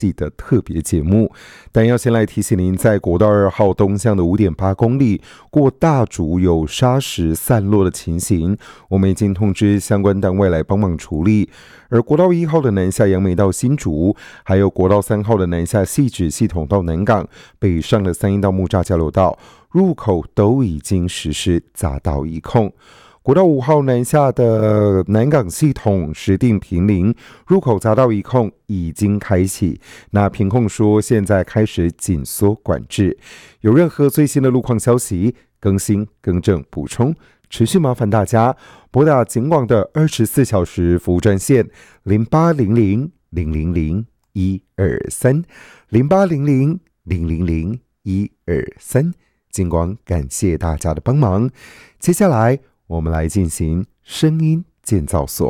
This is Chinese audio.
季的特别节目，但要先来提醒您，在国道2号东向的 5.8 公里过大竹有砂石散落的情形，我们已经通知相关单位来帮忙处理。而国道1号的南下杨梅到新竹，还有国道3号的南下汐止系统到南港，北上的三义到木栅交流道入口都已经实施匝道一控。国道5号南下的南港系统石碇坪林入口匝道一控已经开启，那屏控说现在开始紧缩管制。有任何最新的路况消息、更新、更正、补充，持续麻烦大家拨打警广的24小时服务专线0800-000-123 0800-000-123。警广感谢大家的帮忙，接下来我们来进行声音建造所。